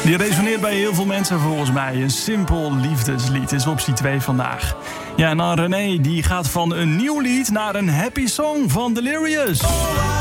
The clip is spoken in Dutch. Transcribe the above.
Die resoneert bij heel veel mensen volgens mij. Een simpel liefdeslied is optie 2 vandaag. Ja, en dan René, die gaat van een nieuw lied naar een happy song van Delirious.